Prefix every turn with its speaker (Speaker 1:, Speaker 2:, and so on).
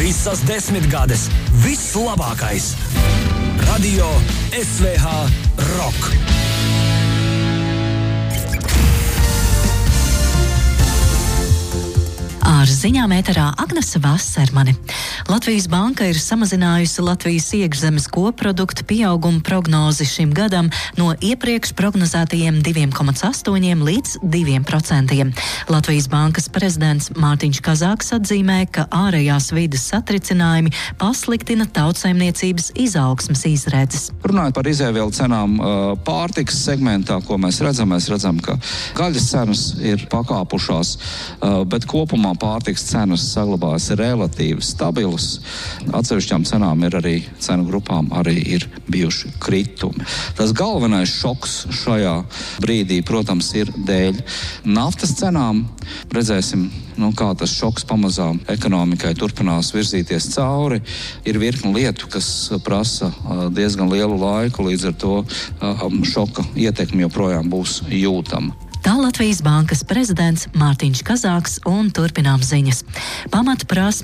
Speaker 1: Visas 10 gades. Viss labākais. Radio SVH Rock.
Speaker 2: Ar ziņām ēterā Agnese Vasarmane. Latvijas Banka ir samazinājusi Latvijas iekšzemes koprodukta pieauguma prognozi šim gadam no iepriekš prognozētajiem 2,8% līdz 2%. Latvijas Bankas prezidents Mārtiņš Kazāks atzīmē, ka ārējās vides satricinājumi pasliktina tautsaimniecības izaugsmes izredzes.
Speaker 3: Runājot par izēvielu cenām pārtikas segmentā, ko mēs redzam, ka gaļas cenas ir pakāpušās, bet kopumā pārtikas cenas saglabājas relatīvi stabilas. Atsevišķām cenām ir arī cenu grupām arī ir bijuši kritumi. Tas galvenais šoks šajā brīdī, protams, ir dēļ naftas cenām. Redzēsim, kā tas šoks pamazām ekonomikai turpinās virzīties cauri. Ir virkni lietu, kas prasa diezgan lielu laiku, līdz ar to šoka ietekme joprojām būs jūtama.
Speaker 2: Tā Latvijas Bankas prezidents Mārtiņš Kazāks un turpinām ziņas. Pamatprasme